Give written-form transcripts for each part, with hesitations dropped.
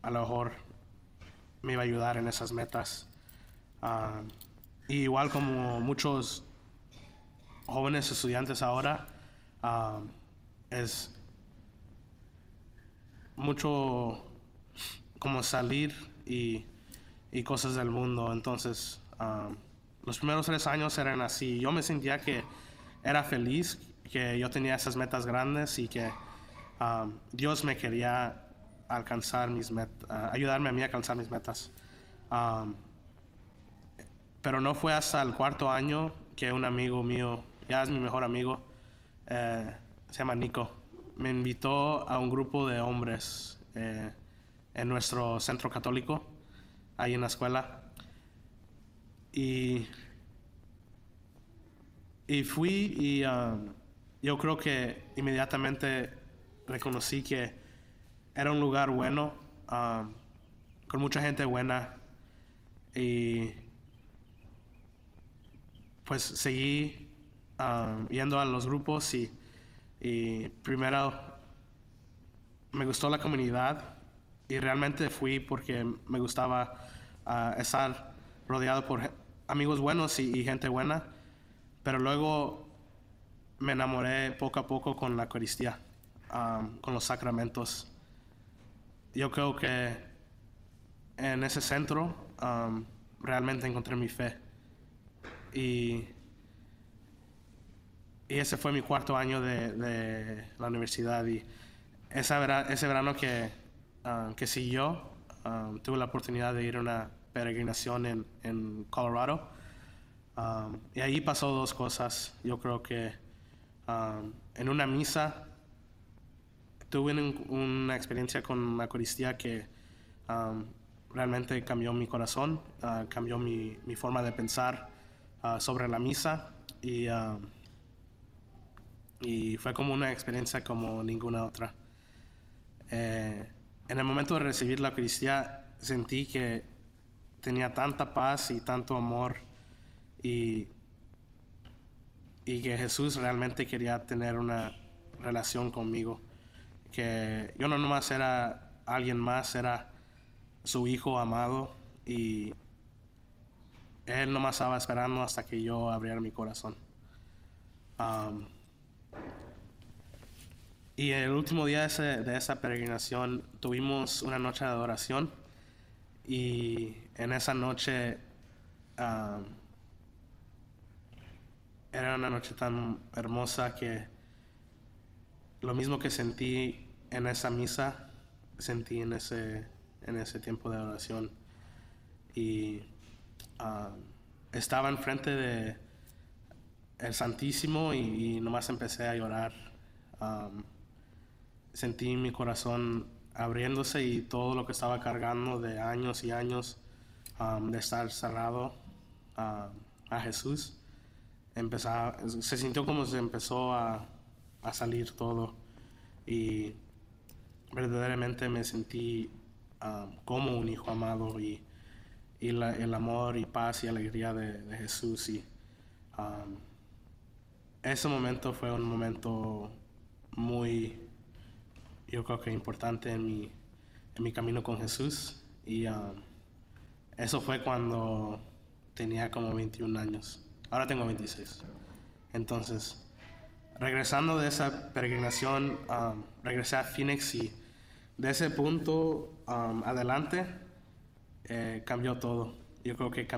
a lo mejor me iba a ayudar en esas metas. Y igual como muchos jóvenes estudiantes ahora, es mucho como salir y cosas del mundo. Entonces, los primeros 3 años eran así. Yo me sentía que era feliz, que yo tenía esas metas grandes y que Dios me quería alcanzar mis metas, ayudarme a mí a alcanzar mis metas. Pero no fue hasta el 4 año que un amigo mío, ya es mi mejor amigo, se llama Nico, me invitó a un grupo de hombres en nuestro centro católico, ahí en la escuela. Y, y fui y yo creo que inmediatamente reconocí que era un lugar bueno, con mucha gente buena. Y pues seguí yendo a los grupos y primero me gustó la comunidad y realmente fui porque me gustaba estar rodeado por amigos buenos y gente buena, pero luego me enamoré poco a poco con la Eucaristía, con los sacramentos. Yo creo que en ese centro realmente encontré mi fe y ese fue mi 4 año de la universidad y ese verano que siguió, tuve la oportunidad de ir a una peregrinación en Colorado. Y ahí pasó dos cosas. Yo creo que en una misa tuve una experiencia con la Eucaristía que realmente cambió mi corazón, cambió mi forma de pensar sobre la misa y fue como una experiencia como ninguna otra. En el momento de recibir la Eucaristía sentí que tenía tanta paz y tanto amor y, y que Jesús realmente quería tener una relación conmigo, que yo no nomás era alguien más, era su hijo amado y él nomás estaba esperando hasta que yo abriera mi corazón. Y el último día de esa peregrinación tuvimos una noche de adoración y en esa noche era una noche tan hermosa que lo mismo que sentí en esa misa, sentí en ese tiempo de adoración. Y estaba enfrente de el Santísimo y nomás empecé a llorar. Sentí mi corazón abriéndose y todo lo que estaba cargando de años y años de estar cerrado a Jesús se sintió como se empezó a salir todo y verdaderamente me sentí como un hijo amado y el amor y paz y alegría de Jesús y ese momento fue un momento muy, yo creo que importante en mi camino con Jesús y eso fue cuando tenía como 21 años. Ahora tengo 26. Entonces, regresando de esa peregrinación, regresé a Phoenix y de ese punto adelante cambió todo. Yo creo que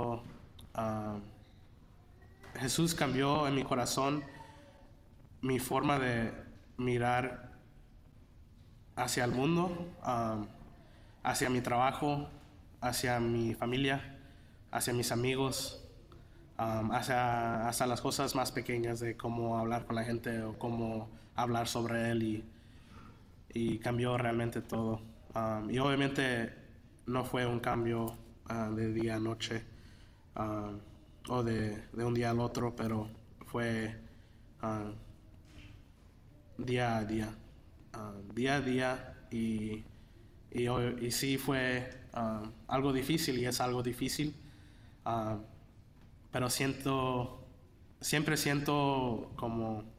Jesús cambió en mi corazón mi forma de mirar hacia el mundo, hacia mi trabajo, hacia mi familia, hacia mis amigos, hasta las cosas más pequeñas de cómo hablar con la gente o cómo hablar sobre él y cambió realmente todo. Y obviamente no fue un cambio de día a noche o de un día al otro, pero fue día a día, día a día y sí fue algo difícil y es algo difícil, pero siempre siento como